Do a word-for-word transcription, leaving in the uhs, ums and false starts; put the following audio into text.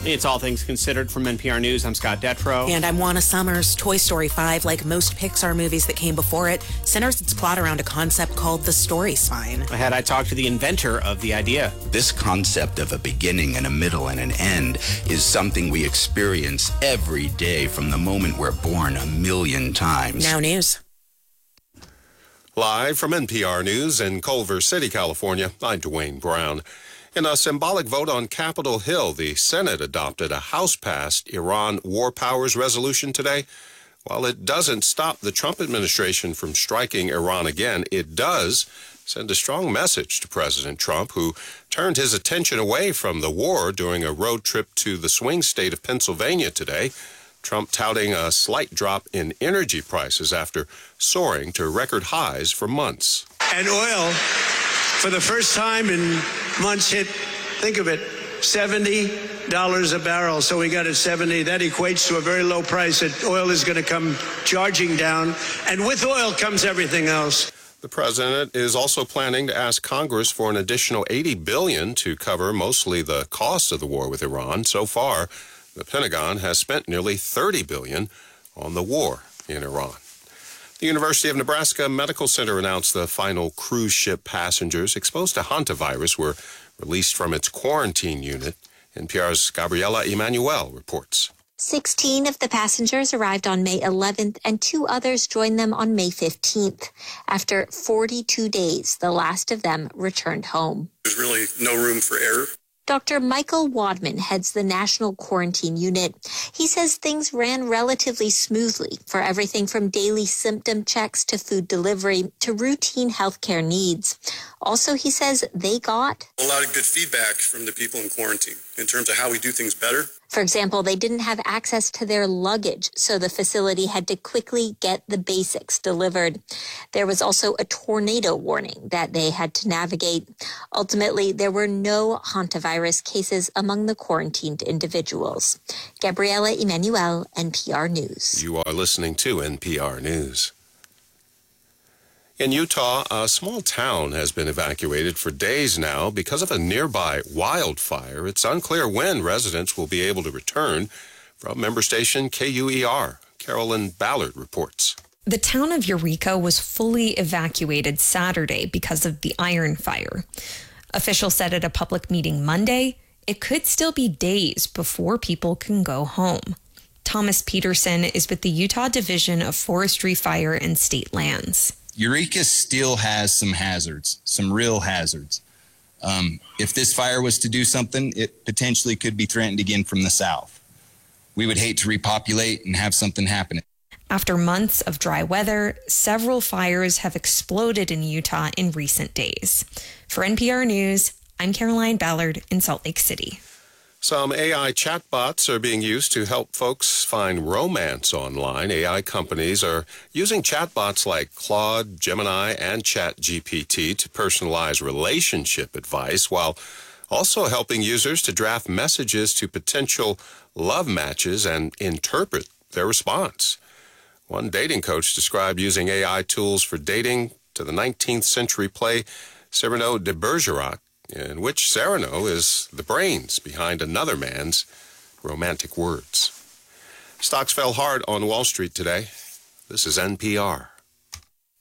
It's All Things Considered from N P R News. I'm Scott Detrow. And I'm Juana Summers. Toy Story five, like most Pixar movies that came before it, centers its plot around a concept called the story spine. Ahead, I talked to the inventor of the idea. This concept of a beginning and a middle and an end is something we experience every day from the moment we're born a million times. Now News. Live from N P R News in Culver City, California, I'm Dwayne Brown. In a symbolic vote on Capitol Hill, the Senate adopted a House-passed Iran war powers resolution today. While it doesn't stop the Trump administration from striking Iran again, it does send a strong message to President Trump, who turned his attention away from the war during a road trip to the swing state of Pennsylvania today. Trump touting a slight drop in energy prices after soaring to record highs for months. And oil, for the first time in months, hit, think of it, seventy dollars a barrel. So we got it seventy. That equates to a very low price. That oil is going to come charging down. And with oil comes everything else. The president is also planning to ask Congress for an additional eighty billion dollars to cover mostly the cost of the war with Iran. So far, the Pentagon has spent nearly thirty billion dollars on the war in Iran. The University of Nebraska Medical Center announced the final cruise ship passengers exposed to hantavirus were released from its quarantine unit. N P R's Gabriela Emanuel reports. sixteen of the passengers arrived on May eleventh, and two others joined them on May fifteenth. After forty-two days, the last of them returned home. There's really no room for error. Doctor Michael Wadman heads the National Quarantine Unit. He says things ran relatively smoothly for everything from daily symptom checks to food delivery to routine healthcare needs. Also, he says they got a lot of good feedback from the people in quarantine in terms of how we do things better. For example, they didn't have access to their luggage, so the facility had to quickly get the basics delivered. There was also a tornado warning that they had to navigate. Ultimately, there were no hantavirus cases among the quarantined individuals. Gabriela Emanuel, N P R News. You are listening to N P R News. In Utah, a small town has been evacuated for days now because of a nearby wildfire. It's unclear when residents will be able to return. From member station K U E R, Carolyn Ballard reports. The town of Eureka was fully evacuated Saturday because of the iron fire. Officials said at a public meeting Monday, it could still be days before people can go home. Thomas Peterson is with the Utah Division of Forestry, Fire, and State Lands. Eureka still has some hazards, some real hazards. Um, if this fire was to do something, it potentially could be threatened again from the south. We would hate to repopulate and have something happen. After months of dry weather, several fires have exploded in Utah in recent days. For N P R News, I'm Caroline Ballard in Salt Lake City. Some A I chatbots are being used to help folks find romance online. A I companies are using chatbots like Claude, Gemini, and ChatGPT to personalize relationship advice, while also helping users to draft messages to potential love matches and interpret their response. One dating coach described using A I tools for dating to the nineteenth century play Cyrano de Bergerac, in which Cyrano is the brains behind another man's romantic words. Stocks fell hard on Wall Street today. This is N P R.